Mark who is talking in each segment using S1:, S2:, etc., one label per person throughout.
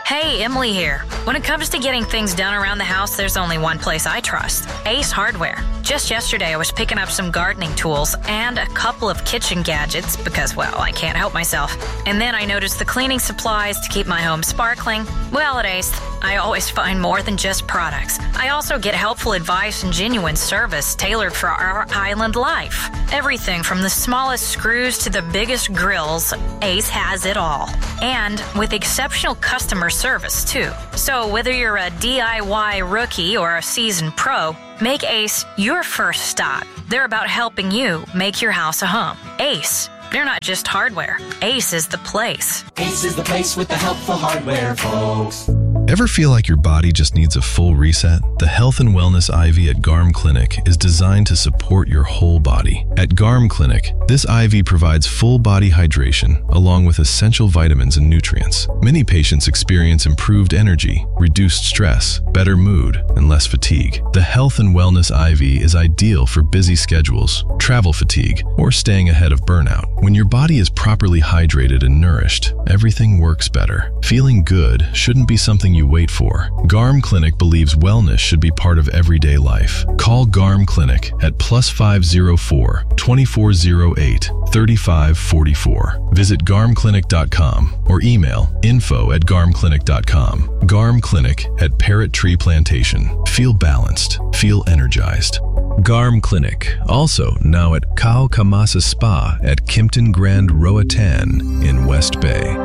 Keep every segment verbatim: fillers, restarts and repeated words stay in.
S1: Hey, Emily here. When it comes to getting things done around the house, there's only one place I trust, Ace Hardware. Just yesterday, I was picking up some gardening tools and a couple of kitchen gadgets because, well, I can't help myself. And then I noticed the cleaning supplies to keep my home sparkling. Well, at Ace, I always find more than just products. I also get helpful advice and genuine service tailored for our island life. Everything from the smallest screws to the biggest grills, Ace has it all. And with exceptional customer service, too. So whether you're a D I Y rookie or a seasoned pro, make Ace your first stop. They're about helping you make your house a home. Ace. They're not just hardware. Ace is the place.
S2: Ace is the place with the helpful hardware, folks.
S3: Ever feel like your body just needs a full reset? The Health and Wellness I V at Garm Clinic is designed to support your whole body. At Garm Clinic, this I V provides full body hydration along with essential vitamins and nutrients. Many patients experience improved energy, reduced stress, better mood, and less fatigue. The Health and Wellness I V is ideal for busy schedules, travel fatigue, or staying ahead of burnout. When your body is properly hydrated and nourished, everything works better. Feeling good shouldn't be something you wait for. Garm Clinic believes wellness should be part of everyday life. Call Garm Clinic at plus five zero four, two four zero eight, three five four four. Visit garm clinic dot com or email info at garm clinic dot com. Garm Clinic at Parrot Tree Plantation. Feel balanced. Feel energized. Garm Clinic, also now at Kao Kamasa Spa at Kimpton Grand Roatan in West Bay.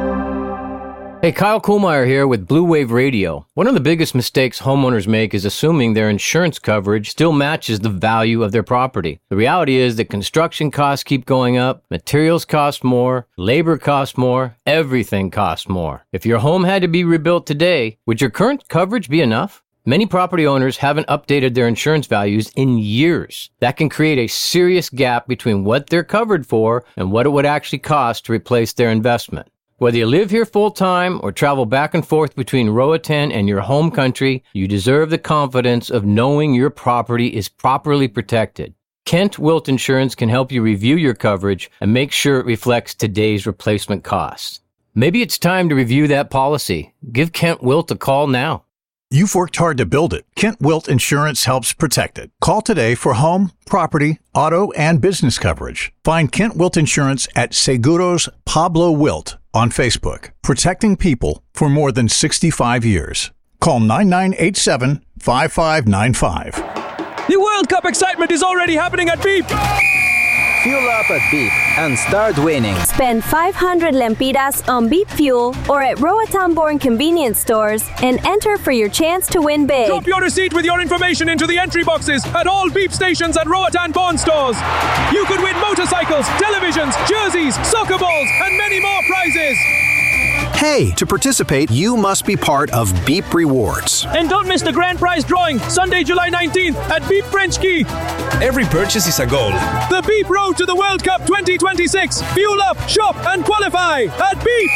S4: Hey, Kyle Kuhlmeyer here with Blue Wave Radio. One of the biggest mistakes homeowners make is assuming their insurance coverage still matches the value of their property. The reality is that construction costs keep going up, materials cost more, labor costs more, everything costs more. If your home had to be rebuilt today, would your current coverage be enough? Many property owners haven't updated their insurance values in years. That can create a serious gap between what they're covered for and what it would actually cost to replace their investment. Whether you live here full-time or travel back and forth between Roatan and your home country, you deserve the confidence of knowing your property is properly protected. Kent Wilt Insurance can help you review your coverage and make sure it reflects today's replacement costs. Maybe it's time to review that policy. Give Kent Wilt a call now.
S5: You've worked hard to build it. Kent Wilt Insurance helps protect it. Call today for home, property, auto, and business coverage. Find Kent Wilt Insurance at Seguros Pablo Wilt on Facebook. Protecting people for more than sixty-five years. Call nine nine eight seven, five five nine five.
S6: The World Cup excitement is already happening at Beep.
S7: Fuel up at Beep and start winning.
S8: Spend five hundred lempiras on Beep Fuel or at Roatan-born convenience stores and enter for your chance to win big.
S6: Drop your receipt with your information into the entry boxes at all Beep stations and Roatan-born stores. You could win motorcycles, televisions, jerseys, soccer balls, and many more prizes.
S9: Hey, to participate, you must be part of Beep Rewards.
S6: And don't miss the grand prize drawing, Sunday, July nineteenth at Beep French Key.
S10: Every purchase is a goal.
S6: The Beep Road to the World Cup twenty twenty-six. Fuel up, shop, and qualify at Beep.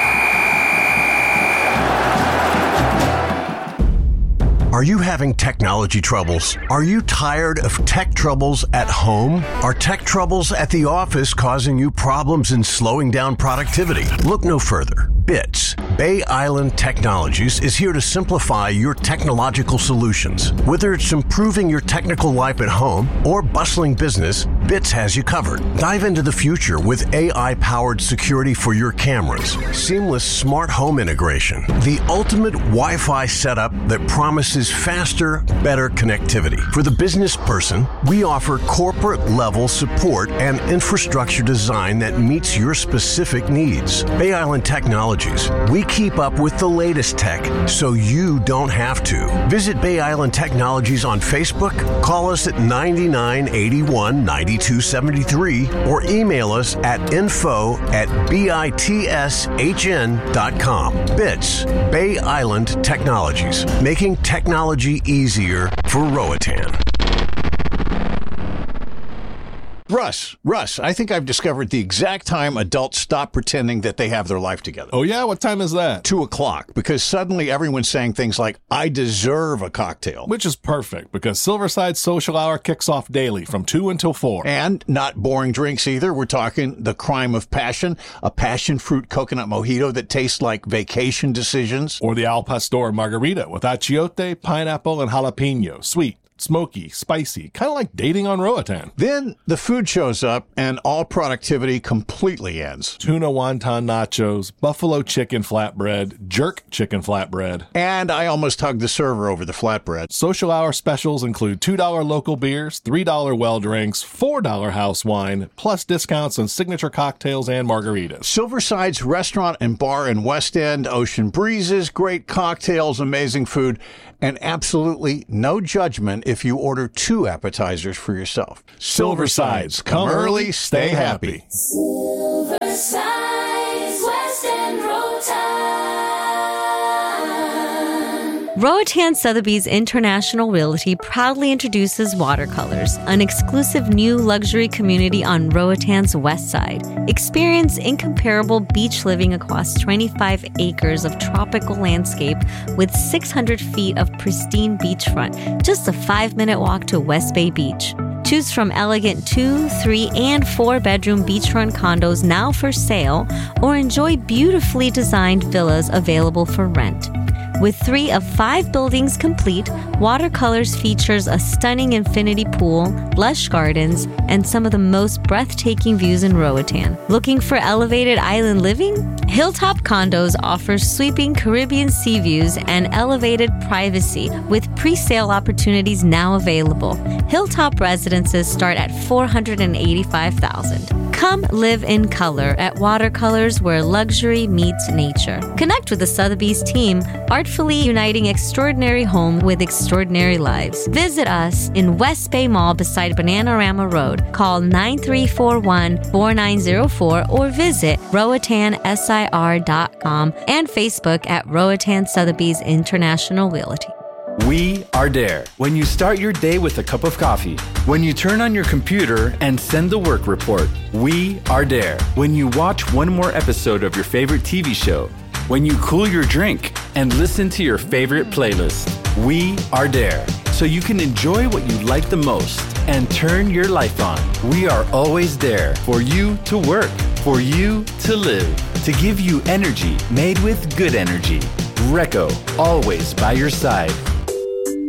S11: Are you having technology troubles? Are you tired of tech troubles at home? Are tech troubles at the office causing you problems and slowing down productivity? Look no further. BITS, Bay Island Technologies, is here to simplify your technological solutions. Whether it's improving your technical life at home or bustling business, BITS has you covered. Dive into the future with A I-powered security for your cameras, seamless smart home integration, the ultimate Wi-Fi setup that promises faster, better connectivity. For the business person, we offer corporate-level support and infrastructure design that meets your specific needs. Bay Island Technologies. We keep up with the latest tech so you don't have to. Visit Bay Island Technologies on Facebook, call us at nine nine eight one, nine two seven three, or email us at info at bitshn dot com. BITS, Bay Island Technologies, making technology easier for Roatan.
S5: Russ, Russ, I think I've discovered the exact time adults stop pretending that they have their life together.
S10: Oh, yeah? What time is that?
S5: Two o'clock, because suddenly everyone's saying things like, I deserve a cocktail.
S10: Which is perfect, because Silverside Social Hour kicks off daily from two until four.
S5: And not boring drinks either. We're talking the crime of passion, a passion fruit coconut mojito that tastes like vacation decisions.
S10: Or the Al Pastor margarita with achiote, pineapple, and jalapeno. Sweet, smoky, spicy, kind of like dating on Roatan.
S5: Then the food shows up and all productivity completely ends.
S10: Tuna wonton nachos, buffalo chicken flatbread, jerk chicken flatbread.
S5: And I almost hugged the server over the flatbread.
S10: Social Hour specials include two dollars local beers, three dollars well drinks, four dollars house wine, plus discounts on signature cocktails and margaritas.
S5: Silverside's restaurant and bar in West End, ocean breezes, great cocktails, amazing food, and absolutely no judgment if you order two appetizers for yourself.
S10: Silversides, come early, stay happy.
S12: Silversides, West End, Roatan.
S13: Roatan Sotheby's International Realty proudly introduces Watercolors, an exclusive new luxury community on Roatan's west side. Experience incomparable beach living across twenty-five acres of tropical landscape with six hundred feet of pristine beachfront, just a five-minute walk to West Bay Beach. Choose from elegant two, three, and four-bedroom beachfront condos now for sale, or enjoy beautifully designed villas available for rent. With three of five buildings complete, Watercolors features a stunning infinity pool, lush gardens, and some of the most breathtaking views in Roatan. Looking for elevated island living? Hilltop Condos offers sweeping Caribbean sea views and elevated privacy with pre-sale opportunities now available. Hilltop residences start at four hundred eighty-five thousand dollars. Come live in color at Watercolors, where luxury meets nature. Connect with the Sotheby's team, artfully uniting extraordinary home with extraordinary lives. Visit us in West Bay Mall beside Bananarama Road. Call nine three four one, four nine zero four or visit Roatan S I R dot com and Facebook at Roatan Sotheby's International Realty.
S14: We are there when you start your day with a cup of coffee, when you turn on your computer and send the work report. We are there when you watch one more episode of your favorite T V show, when you cool your drink and listen to your favorite playlist. We are there so you can enjoy what you like the most and turn your life on. We are always there for you to work, for you to live, to give you energy made with good energy. Recco, always by your side.